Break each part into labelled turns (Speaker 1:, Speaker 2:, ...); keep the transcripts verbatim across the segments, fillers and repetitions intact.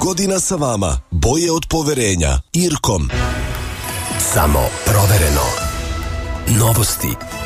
Speaker 1: godina sa vama. Boje od poverenja. Irkom.
Speaker 2: Samo provereno. Novosti.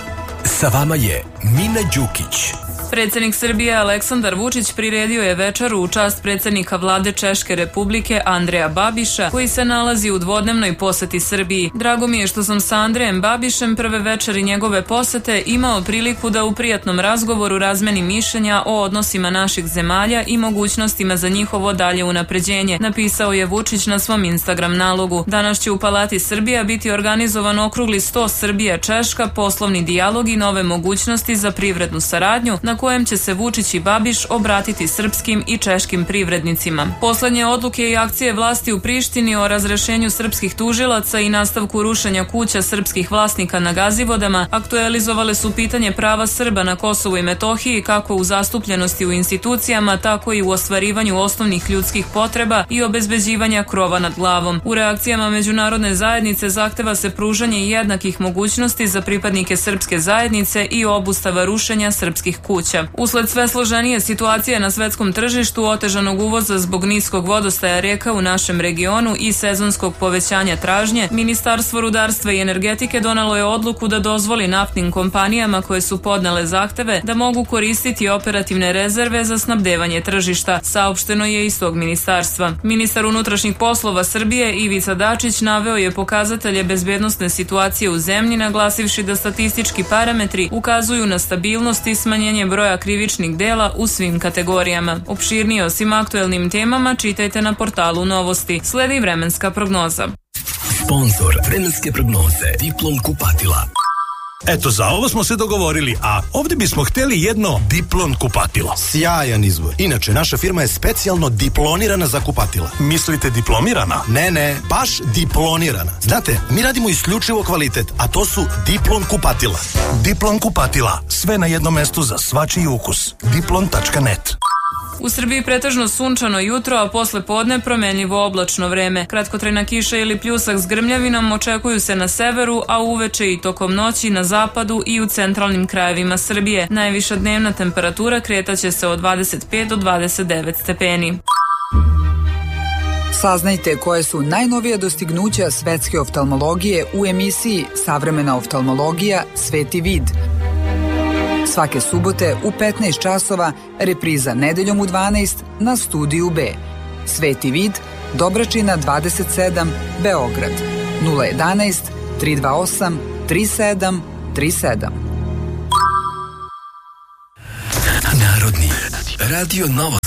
Speaker 2: Sa vama je Mina Đukić.
Speaker 3: Predsjednik Srbije Aleksandar Vučić priredio je večeru u čast predsjednika vlade Češke Republike Andreja Babiša, koji se nalazi u dvodnevnoj poseti Srbiji. Drago mi je što sam sa Andrejem Babišem prve večeri njegove posete imao priliku da u prijatnom razgovoru razmeni mišljenja o odnosima naših zemalja i mogućnostima za njihovo dalje unapređenje, napisao je Vučić na svom Instagram nalogu. Danas će u Palati Srbija biti organizovan okrugli sto Srbija-Češka, poslovni dijalog i nove mogućnosti za privrednu saradnju, na kojem će se Vučić i Babiš obratiti srpskim i češkim privrednicima. Poslednje odluke i akcije vlasti u Prištini o razrešenju srpskih tužilaca i nastavku rušenja kuća srpskih vlasnika na Gazivodama aktualizovale su pitanje prava Srba na Kosovu i Metohiji kako u zastupljenosti u institucijama, tako i u ostvarivanju osnovnih ljudskih potreba i obezbeđivanja krova nad glavom. U reakcijama međunarodne zajednice zahteva se pružanje jednakih mogućnosti za pripadnike srpske zajednice i obustava rušenja srpskih kuća. Usled sve složenije situacije na svetskom tržištu, otežanog uvoza zbog niskog vodostaja reka u našem regionu i sezonskog povećanja tražnje, Ministarstvo rudarstva i energetike donelo je odluku da dozvoli naftnim kompanijama koje su podnele zahteve da mogu koristiti operativne rezerve za snabdevanje tržišta, saopšteno je iz tog ministarstva. Ministar unutrašnjih poslova Srbije Ivica Dačić naveo je pokazatelje bezbednosne situacije u zemlji, naglasivši da statistički parametri ukazuju na stabilnost i smanjenje broja krivičnih dela u svim kategorijama. Opširnije o svim aktuelnim temama čitajte na portalu Novosti. Sledi vremenska prognoza.
Speaker 2: Sponzor vremenske prognoze Diplom kupatila.
Speaker 4: Eto, za ovo smo se dogovorili, a ovdje bismo htjeli jedno Diplon kupatilo.
Speaker 5: Sjajan izbor. Inače, naša firma je specijalno diplonirana za kupatila.
Speaker 4: Mislite diplomirana?
Speaker 5: Ne, ne, baš diplonirana. Znate, mi radimo isključivo kvalitet, a to su Diplon kupatila.
Speaker 4: Diplon kupatila, sve na jednom mestu za svačiji ukus. diplon tačka net.
Speaker 3: U Srbiji pretežno sunčano jutro, a posle podne promenljivo oblačno vreme. Kratkotrajna kiša ili pljusak s grmljavinom očekuju se na severu, a uveče i tokom noći na zapadu i u centralnim krajevima Srbije. Najviša dnevna temperatura kretaće se od dvadeset pet do dvadeset devet stepeni.
Speaker 6: Saznajte koje su najnovija dostignuća svetske oftalmologije u emisiji Savremena oftalmologija Sveti vid. Svake subote u petnaest časova, repriza nedeljom u dvanaest na Studiju B. Sveti vid, Dobračina dvadeset sedam, Beograd. nula jedanaest, tri dva osam, tri sedam tri sedam.
Speaker 2: Narodni radio Novosti.